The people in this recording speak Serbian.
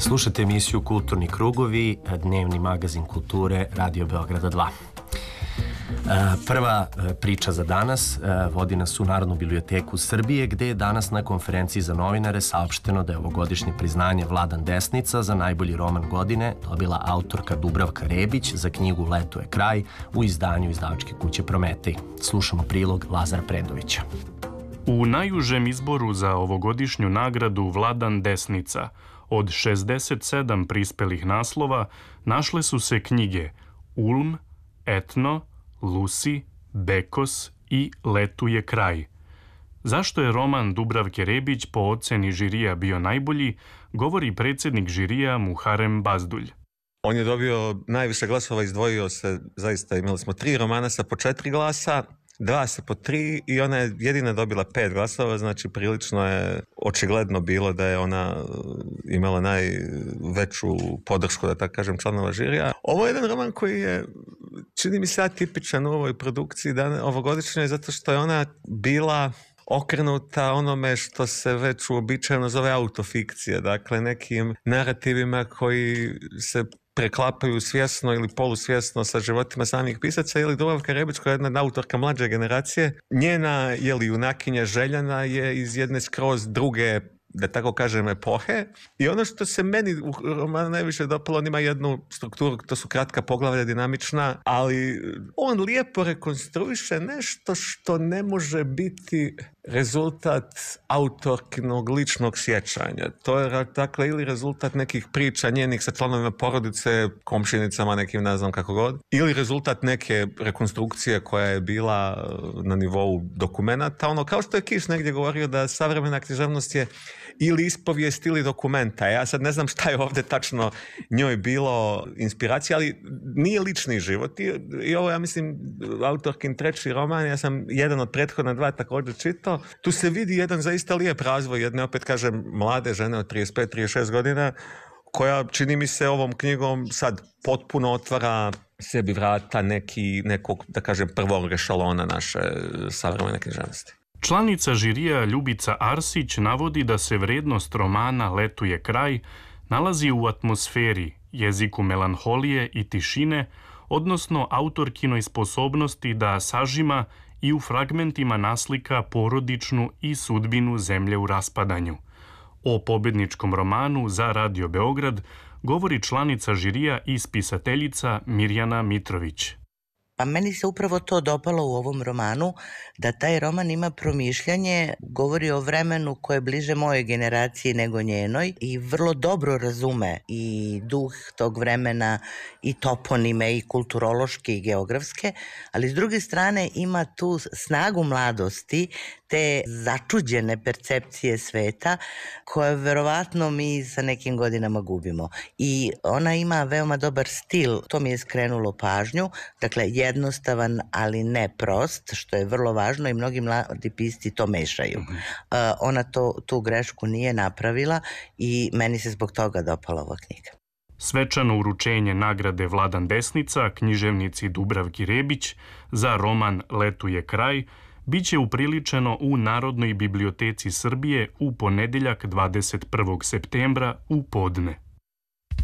Slušate emisiju Kulturni krugovi, dnevni magazin kulture Radio Beograda 2. Prva priča za danas vodi nas u Narodnu biblioteku Srbije, gde je danas na konferenciji za novinare saopšteno da je ovogodišnje priznanje Vladan Desnica za najbolji roman godine dobila autorka Dubravka Rebić za knjigu Leto je kraj u izdanju izdavačke kuće Prometej. Slušamo prilog Lazara Predovića. U najužem izboru za ovogodišnju nagradu Vladan Desnica od 67 prispelih naslova našle su se knjige Ulm, Etno, Lusi, Bekos i Letu je kraj. Zašto je roman Dubravke Rebić po oceni žirija bio najbolji, govori predsjednik žirija Muharem Bazdulj. On je dobio najviše glasova, izdvojio se, zaista imali smo 3 romana sa po 4 glasa, 2 sa po 3 i ona je jedina dobila 5 glasova, znači prilično je očigledno bilo da je ona imala najveću podršku, da tako kažem, članova žirija. Ovo je jedan roman koji je, čini mi se, atipičan u ovoj produkciji ovogodišnjoj, zato što je ona bila okrenuta onome što se već uobičajeno zove autofikcija, dakle nekim narativima koji se preklapaju svjesno ili polusvjesno sa životima samih pisaca, ili Dubravka Rebić, koja je jedna autorka mlađe generacije. Njena, junakinja Željana je iz jedne skroz druge, da tako kažem, epohe. I ono što se meni u romanu najviše dopalo, on ima jednu strukturu, to su kratka poglavlja, dinamična, ali on lijepo rekonstruiše nešto što ne može biti rezultat autorkinog ličnog sjećanja. To je, dakle, ili rezultat nekih priča njenih sa članovima porodice, komšinicama, nekim, ne znam kako god, ili rezultat neke rekonstrukcije koja je bila na nivou dokumenata. Ono, kao što je Kiš negdje govorio da savremena književnost je ili ispovijest ili dokumenta. Ja sad ne znam šta je ovdje tačno njoj bilo inspiracija, ali nije lični život. I ovo, ja mislim, autorkin 3. roman, ja sam jedan od prethodna 2 također čitao. Tu se vidi jedan zaista lijep razvoj jedne, opet kažem, mlade žene od 35-36 godina, koja, čini mi se, ovom knjigom sad potpuno otvara sebi vrata nekog, da kažem, prvog ešalona naše savremene književnosti. Članica žirija Ljubica Arsić navodi da se vrednost romana Letu je kraj nalazi u atmosferi, jeziku melanholije i tišine, odnosno autorkinoj sposobnosti da sažima i u fragmentima naslika porodičnu i sudbinu zemlje u raspadanju. O pobedničkom romanu za Radio Beograd govori članica žirija i spisateljica Mirjana Mitrović. Pa meni se upravo to dopalo u ovom romanu, da taj roman ima promišljanje, govori o vremenu koje je bliže mojoj generaciji nego njenoj i vrlo dobro razume i duh tog vremena i toponime i kulturološke i geografske, ali s druge strane ima tu snagu mladosti, te začuđene percepcije sveta koje verovatno mi sa nekim godinama gubimo. I ona ima veoma dobar stil, to mi je skrenulo pažnju, dakle jednostavan, ali ne prost, što je vrlo važno i mnogi mladi pisci to mešaju. Ona tu grešku nije napravila i meni se zbog toga dopala ova knjiga. Svečano uručenje nagrade Vladan Desnica književnici Dubravki Rebić za roman Letu je kraj biće upriličeno u Narodnoj biblioteci Srbije u ponedeljak 21. septembra u podne.